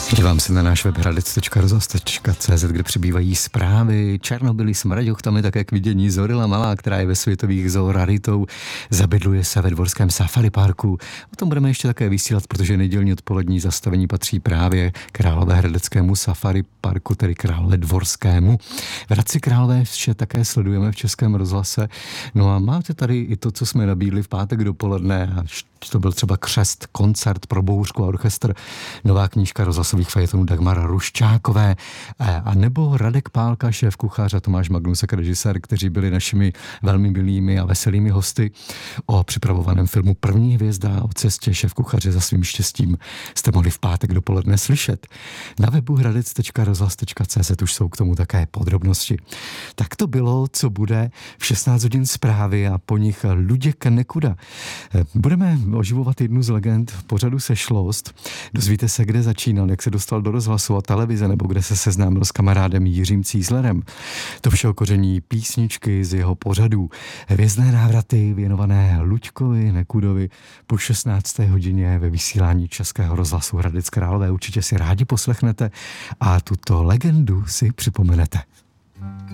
Dívám se na náš web hradec.rozhlas.cz, kde přibývají zprávy. Černobyly s mraďochtami, také k vidění Zorila malá, která je ve světových zoo raritou. Zabydluje se ve Dvorském safari parku. O tom budeme ještě také vysílat, protože nedělní odpolední zastavení patří právě Královéhradeckému safari parku, tedy Královému Dvorskému. V Hradci Králové vše také sledujeme v Českém rozhlase. No a máte tady i to, co jsme nabídli v pátek dopoledne. To byl třeba křest, koncert pro bouřku a orchestr, nová knížka rozhlasových fejetonů Dagmara Ruščákové a nebo Radek Pálka, šéf kuchař, a Tomáš Magnusek, režisér, kteří byli našimi velmi milými a veselými hosty o připravovaném filmu První hvězda, o cestě šéf kuchaře za svým štěstím jste mohli v pátek dopoledne slyšet. Na webu hradec.rozhlas.cz už jsou k tomu také podrobnosti. Tak to bylo, co bude v 16 hodin zprávy a po nich Luděk Nekuda. Budeme oživovat jednu z legend v pořadu Sešlost. Dozvíte se, kde začínal, jak se dostal do rozhlasu a televize, nebo kde se seznámil s kamarádem Jiřím Cízlerem. To vše koření písničky z jeho pořadů. Hvězdné návraty věnované Luďkovi Nekudovi po 16. hodině ve vysílání Českého rozhlasu Hradec Králové. Určitě si rádi poslechnete a tuto legendu si připomenete.